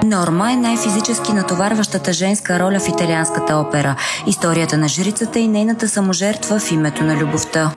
Норма е най-физически натоварващата женска роля в италианската опера. Историята на жрицата и нейната саможертва в името на любовта.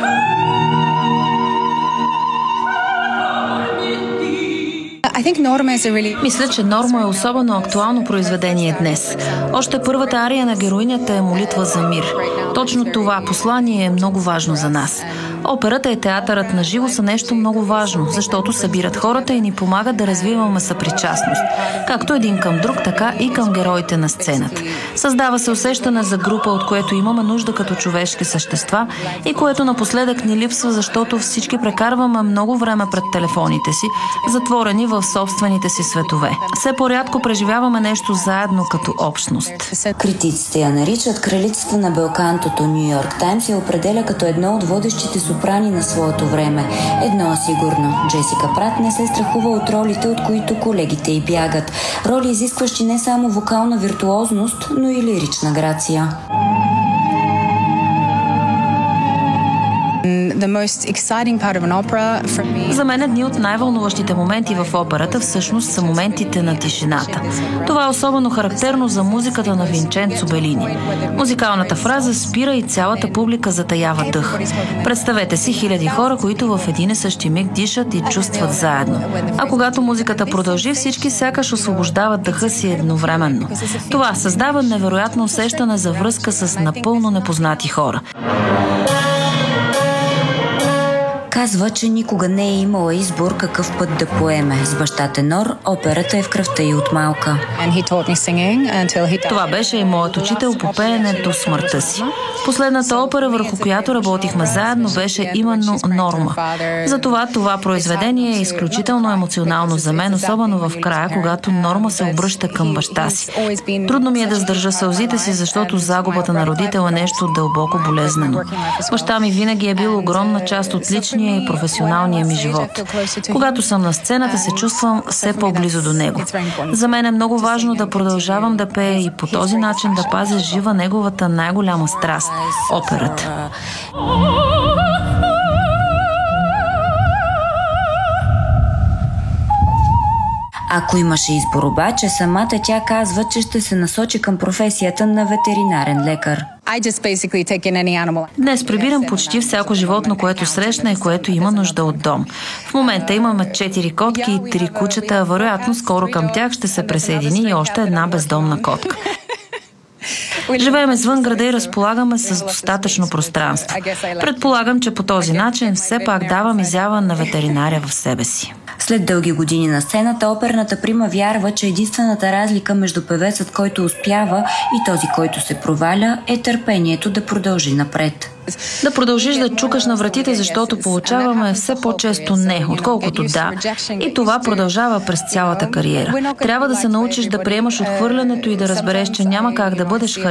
Мисля, че Норма е особено актуално произведение днес. Още първата ария на героинята е молитва за мир. Точно това послание е много важно за нас. Операта и театърът на живо са нещо много важно, защото събират хората и ни помагат да развиваме съпричастност. Както един към друг, така и към героите на сцената. Създава се усещане за група, от което имаме нужда като човешки същества и което напоследък ни липсва, защото всички прекарваме много време пред телефоните си, затворени в собствените си светове. Все по-рядко преживяваме нещо заедно като общност. Критиците я наричат кралицата на белкантото. Ню Йорк Таймс я определя като едно от водещите сопрани на своето време. Едно е сигурно. Джесика Прат не се страхува от ролите, от които колегите й бягат. Роли, изискващи не само вокална виртуозност, но и лирична грация. За мен едни от най-вълнуващите моменти в операта всъщност са моментите на тишината. Това е особено характерно за музиката на Винченцо Белини. Музикалната фраза спира и цялата публика затаява дъх. Представете си хиляди хора, които в един и същи миг дишат и чувстват заедно. А когато музиката продължи, всички сякаш освобождават дъха си едновременно. Това създава невероятно усещане за връзка с напълно непознати хора. Казва, че никога не е имала избор какъв път да поеме. С баща тенор, операта е в кръвта й от малка. Това беше и моят учител по пеене до смъртта си. Последната опера, върху която работихме заедно, беше именно Норма. Затова това произведение е изключително емоционално за мен, особено в края, когато Норма се обръща към баща си. Трудно ми е да сдържа сълзите си, защото загубата на родител е нещо дълбоко болезнено. Баща ми винаги е бил огромна част от личния и професионалния ми живот. Когато съм на сцената, се чувствам все по-близо до него. За мен е много важно да продължавам да пея и по този начин да пазя жива неговата най-голяма страст – операта. Ако имаше избор обаче, самата тя казва, че ще се насочи към професията на ветеринарен лекар. Днес прибирам почти всяко животно, което срещна и което има нужда от дом. В момента имаме 4 котки и 3 кучета, а вероятно скоро към тях ще се присъедини и още една бездомна котка. Живеем извън града и разполагаме с достатъчно пространство. Предполагам, че по този начин все пак давам изява на ветеринаря в себе си. След дълги години на сцената, оперната прима вярва, че единствената разлика между певецът, който успява, и този, който се проваля, е търпението да продължи напред. Да продължиш да чукаш на вратите, защото получаваме все по-често не, отколкото да. И това продължава през цялата кариера. Трябва да се научиш да приемаш отхвърлянето и да разбереш, че няма как да бъдеш